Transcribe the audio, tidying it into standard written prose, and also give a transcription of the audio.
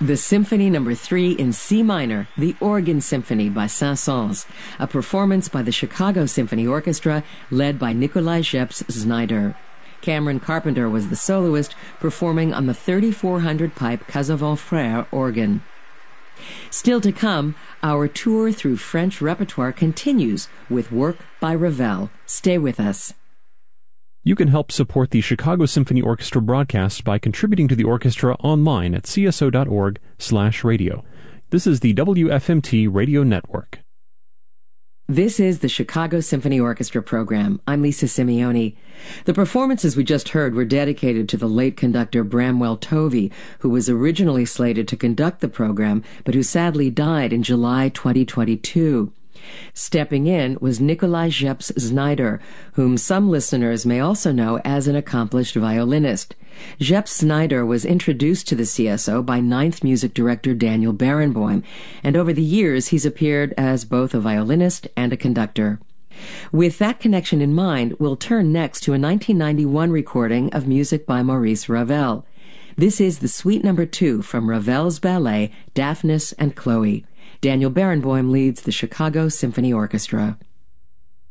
The Symphony No. 3 in C minor, the Organ Symphony by Saint-Saëns, a performance by the Chicago Symphony Orchestra led by Nikolai Jeps-Znaider. Cameron Carpenter was the soloist, performing on the 3400-pipe Casavant Frères organ. Still to come, our tour through French repertoire continues with work by Ravel. Stay with us. You can help support the Chicago Symphony Orchestra broadcast by contributing to the orchestra online at cso.org/radio. This is the WFMT Radio Network. This is the Chicago Symphony Orchestra program. I'm Lisa Simeoni. The performances we just heard were dedicated to the late conductor Bramwell Tovey, who was originally slated to conduct the program, but who sadly died in July 2022. Stepping in was Nikolai Jeps-Znaider, whom some listeners may also know as an accomplished violinist. Jeps-Znaider was introduced to the CSO by Ninth music director Daniel Barenboim, and over the years he's appeared as both a violinist and a conductor. With that connection in mind, we'll turn next to a 1991 recording of music by Maurice Ravel. This is the Suite No. 2 from Ravel's ballet Daphnis and Chloe. Daniel Barenboim leads the Chicago Symphony Orchestra.